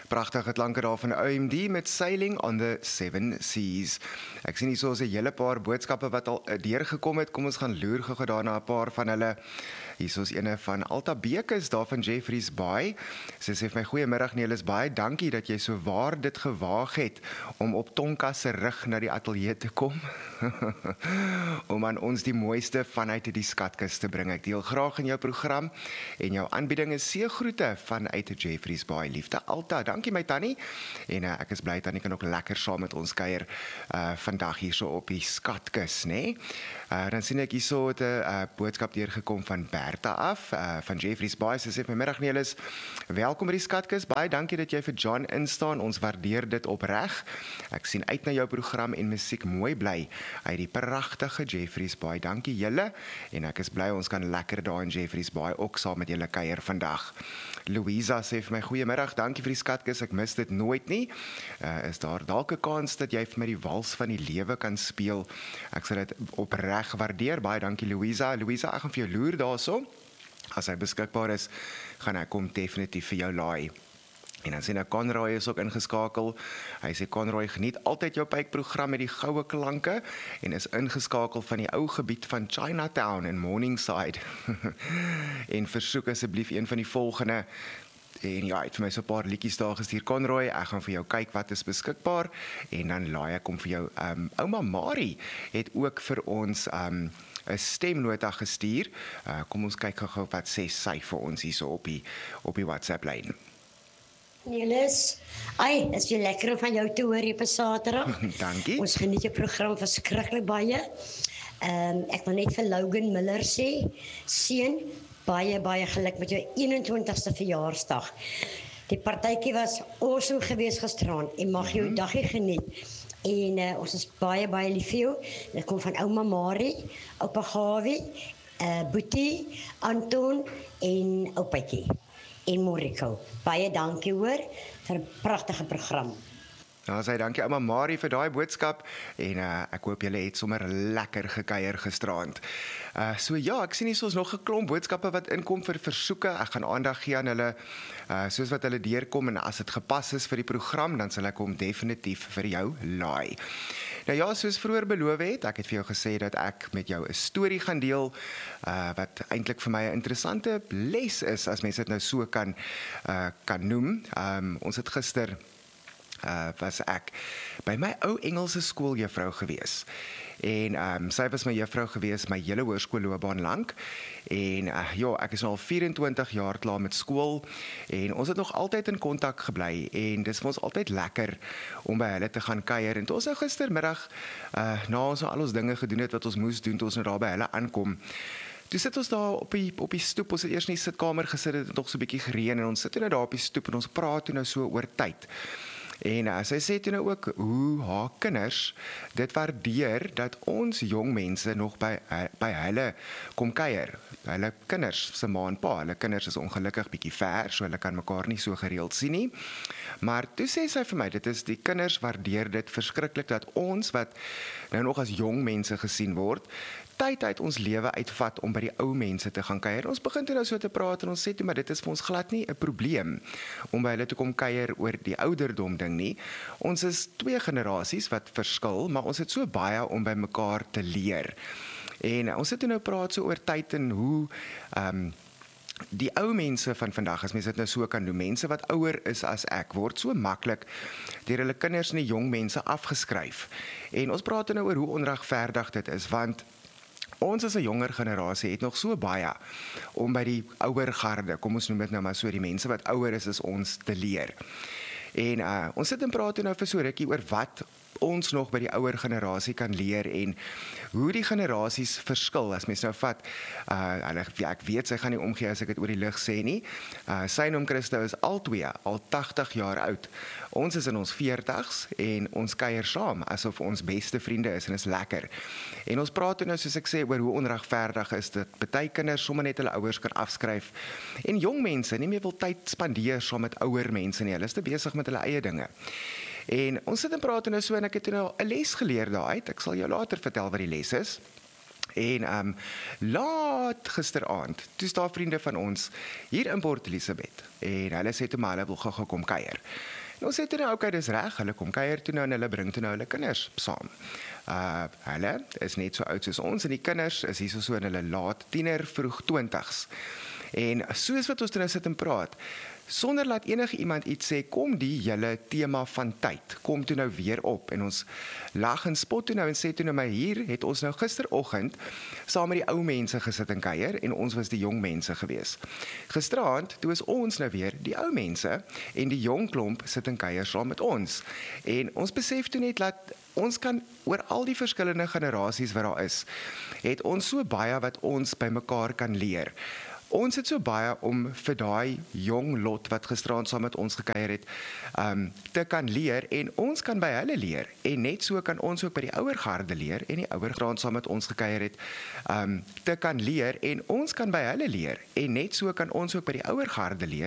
Pragtige klanke daar van OMD met Sailing on the Seven Seas. Ek sien hier so 'n hele paar boodskappe wat al deurgekom het. Kom ons gaan loer gou daarna 'n paar van hulle. Hier is ene van Alta Bekes daar van Jeffreys Bay. Sy sê vir my goeiemiddag Nelis, baie dankie dat jy so waar dit gewaag het om op Tonka se rug na die ateljee te kom. Om aan ons die mooiste vanuit die skatkis te bring. Ek deel graag in jou program en jou aanbieding is seëgroete vanuit Jeffreys Bay. Liefde Alta, dankie my tannie. En ek is bly tannie kan ook lekker saam met ons kuier vandag hierso op die skatkis, né? Dan sien ek hierso 'n boodskap deurgekom van Bertha af, van Jeffreys Bay. Sy sê vanmiddag Nelis, welkom by die skatkis. Baie dankie dat jy vir John instaan. Ons waardeer dit opreg. Ek sien uit na jou program en musiek mooi bly uit die pragtige Jeffreys Bay. Dankie julle en ek is bly ons kan lekker daar in Jeffreys Bay ook saam met julle kuier vandag. Louisa sê vir my goeiemiddag, dankie vir die skatkis. Ek mis dit nooit nie. Is daar dalk 'n kans dat jy vir my die wals van die lewe kan speel? Ek sal dit opreg waardeer. Baie dankie Louisa. Louisa, ek gaan vir jou loer daarso. As hy beskikbaar is, gaan ek kom definitief vir jou laai. En dan sê nou Conroy is ook ingeskakel. Hy sê Conroy geniet altyd jou pypprogram met die goue klanke en is ingeskakel van die ou gebied van Chinatown in Morningside. En versoek asseblief een van die volgende. En ja, het vir my so 'n paar liedjies daar gestuur Conroy. Ek gaan vir jou kyk wat is beskikbaar en dan laai ek hom vir jou. Ouma Marie het ook vir ons 'n stemnota gestuur. Kom ons kyk gou wat sê sy vir ons hierso op die WhatsApp lyn. Nelis, is jy lekker om van jou te hoor hier op Saterdag. Dankie. Ons geniet jou program verskriklik baie. Ek wil net vir Logan Miller sê, seun, baie geluk met jou 21ste verjaarsdag. Die partytjie was awesome geweest gisteraan en mag jou dagie geniet. En ons is baie lief vir jou. Dit kom van ouma Marie, oupa Gawie, Boetie, Anton en oupaatjie. En Moriko. Baie dankie hoor vir 'n pragtige program. Ja, sê dankie ouma Marie vir daai boodskap en ek hoop julle het sommer lekker gekuier gisteraand. So ja, ek sien hier soos nog 'n klomp boodskappe wat inkom vir versoeke. Ek gaan aandag gee aan hulle soos wat hulle deurkom en as dit gepas is vir die program, dan sal ek hom definitief vir jou laai. Nou ja, soos vroeër beloof het, ek het vir jou gesê dat ek met jou 'n storie gaan deel wat eintlik vir my 'n interessante les is as mense dit nou so kan noem. Ons het gister was ek by my ou Engelse skooljuffrou gewees. En sy was my juffrou gewees my hele hoërskoolloopbaan lank. En ja, ek is nou al 24 jaar klaar met skool en ons het nog altyd in kontak gebly en dis vir ons altyd lekker om by hulle te gaan kuier. En toe ons nou gistermiddag na ons al ons dinge gedoen het wat ons moes doen, toe ons nou daar by hulle aankom. Toe sit ons daar op die stoep, ons het eers in die sitkamer gesit, het nog so 'n bietjie gereën en ons sit nou daar op die stoep en ons praat toe nou so oor tyd. En sy sê toe nou ook hoe haar kinders dit waardeer dat ons jong mense nog by hulle kom kuier. Hulle kinders se ma en pa, hulle kinders is ongelukkig bietjie ver, so hulle kan mekaar nie so gereeld sien nie. Maar toe sê sy vir my, dit is die kinders waardeer dit verskriklik dat ons wat nou nog as jong mense gesien word, tyd uit ons lewe uitvat om by die ou mense te gaan kuier. Ons begin toe nou so te praat en ons sê toe, maar dit is vir ons glad nie 'n probleem om by hulle te kom kuier oor die ouderdom ding nie. Ons is 2 generasies wat verskil, maar ons het so baie om by mekaar te leer. En ons het nou praat so oor tyd en hoe die ou mense van vandag, as mense dit nou so kan doen, mense wat ouer is as ek, word so maklik deur hulle kinders en die jong mense afgeskryf. En ons praat nou oor hoe onregverdig dit is, want ons as 'n jonger generasie het nog so baie om by die ouer garde, kom ons noem dit nou maar so, die mense wat ouer is as ons te leer. En ons sit en praat nou vir so rukkie oor wat ons nog by die ouer generasie kan leer en hoe die generasies verskil. As mens nou vat, ek weet sy gaan nie omgee as ek dit oor die lig sê nie. Sy en oom Christo is al 80 jaar oud. Ons is in ons 40s en ons kuier saam asof ons beste vriende is en is lekker. En ons praat nou soos ek sê oor hoe onregverdig is dit. Party kinders sommer net hulle ouers kan afskryf. En jong mense nie meer wil tyd spandeer saam met ouer mense nie. Hulle is te besig met hulle eie dinge. En ons sit en praat nou so en ek het nou 'n les geleer daaruit. Ek sal jou later vertel wat die les is. En laat gisteraand, toe staan vriende van ons hier in Port Elizabeth en hulle sê toe maar hulle wil gou kom kuier. En ons sê toe nou, okay, dis reg, hulle kom kuier toe nou en hulle bring toe nou hulle kinders saam. Hulle is net so oud soos ons en die kinders is hier so in hulle laat tiener, vroeg 20's. En soos wat ons toe nou sit en praat, sonder laat enige iemand iets sê, kom die hele tema van tyd, kom toe nou weer op, en ons lag en spot toe nou en sê toe nou, maar hier het ons nou gisteroggend saam met die ou mense gesit en kuier, en ons was die jong mense gewees. Gisteraand, toe is ons nou weer die ou mense, en die jong klomp sit en kuier saam met ons, en ons besef toe net dat ons kan oor al die verskillende generasies wat daar is, het ons so baie wat ons by mekaar kan leer. Ons het so baie om vir daai jong lot wat gisteraand saam met ons gekuier het, te kan leer en ons kan by hulle leer. En net so kan ons ook by die ouer garde leer en die ouer graan saam met ons gekuier het, te kan leer en ons kan by hulle leer. En net so kan ons ook by die ouer garde leer